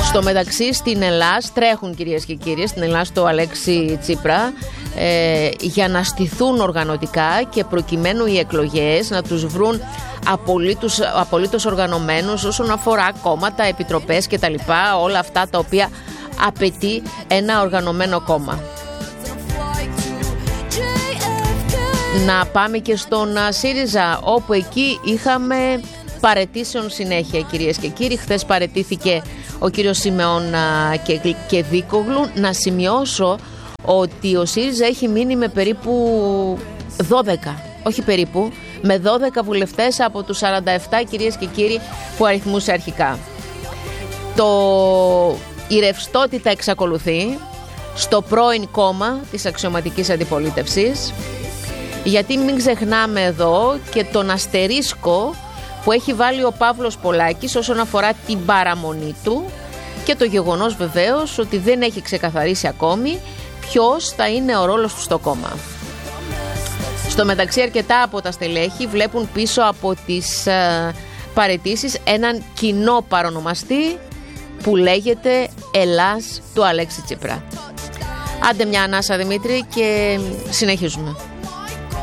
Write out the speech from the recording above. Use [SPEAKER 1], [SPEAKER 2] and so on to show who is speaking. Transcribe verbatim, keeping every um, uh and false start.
[SPEAKER 1] Στο μεταξύ στην Ελλάς τρέχουν, κυρίες και κύριοι, στην Ελλάς το Αλέξη Τσίπρα ε, για να στηθούν οργανωτικά και προκειμένου οι εκλογές να τους βρουν απολύτως, απολύτως οργανωμένους όσον αφορά κόμματα, επιτροπές και τα λοιπά, όλα αυτά τα οποία απαιτεί ένα οργανωμένο κόμμα. Να πάμε και στον ΣΥΡΙΖΑ, όπου εκεί είχαμε παραιτήσεων συνέχεια, κυρίες και κύριοι. Χθες παραιτήθηκε ο κύριος Σιμεών και, και Δίκογλου. Να σημειώσω ότι ο ΣΥΡΙΖΑ έχει μείνει με περίπου δώδεκα, όχι περίπου, με δώδεκα βουλευτές από τους σαράντα επτά, κυρίες και κύριοι, που αριθμούσε αρχικά. Το... Η ρευστότητα εξακολουθεί στο πρώην κόμμα της αξιωματικής αντιπολίτευσης, γιατί μην ξεχνάμε εδώ και τον αστερίσκο που έχει βάλει ο Παύλος Πολάκης όσον αφορά την παραμονή του και το γεγονός βεβαίως ότι δεν έχει ξεκαθαρίσει ακόμη ποιος θα είναι ο ρόλος του στο κόμμα. Στο μεταξύ, αρκετά από τα στελέχη βλέπουν πίσω από τις ε, παραιτήσεις έναν κοινό παρονομαστή που λέγεται Ελλάς του Αλέξη Τσίπρα. Άντε μια ανάσα, Δημήτρη, και συνεχίζουμε.